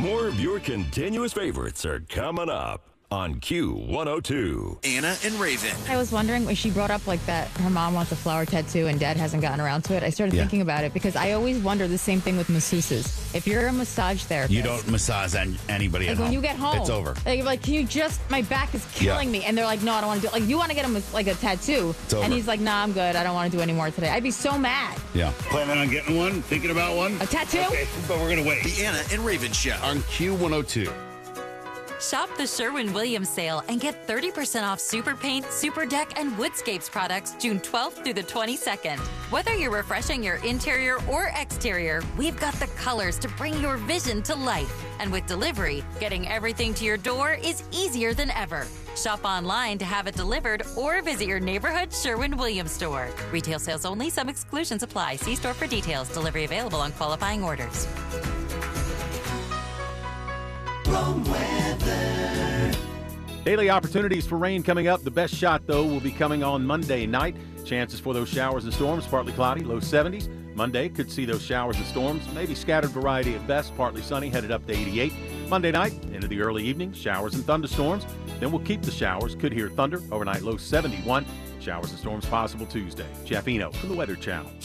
More of your continuous favorites are coming up on Q102. Anna and Raven. I was wondering when she brought up like that her mom wants a flower tattoo and dad hasn't gotten around to it. I started thinking about it because I always wonder the same thing with masseuses. If you're a massage therapist, You don't massage anybody like at home. when you get home, It's over. Like, can you just? My back is killing me, and they're like, no, I don't want to do it. Like, you want to get him like a tattoo, It's over. and he's like, nah, I'm good. I don't want to do any more today. I'd be so mad. Yeah. Planning on getting one? Thinking about one? A tattoo? Okay, but we're going to wait. The Anna and Raven Show. On Q102. Shop the Sherwin-Williams sale and get 30% off Super Paint, Super Deck, and Woodscapes products June 12th through the 22nd. Whether you're refreshing your interior or exterior, we've got the colors to bring your vision to life. And with delivery, getting everything to your door is easier than ever. Shop online to have it delivered or visit your neighborhood Sherwin-Williams store. Retail sales only. Some exclusions apply. See store for details. Delivery available on qualifying orders. Daily opportunities for rain coming up. The best shot, though, will be coming on Monday night. Chances for those showers and storms, partly cloudy, low 70s. Monday could see those showers and storms, maybe scattered variety at best, partly sunny, headed up to 88. Monday night, into the early evening, showers and thunderstorms. Then we'll keep the showers, could hear thunder, overnight low 71. Showers and storms possible Tuesday. Jeff Eno from the Weather Channel.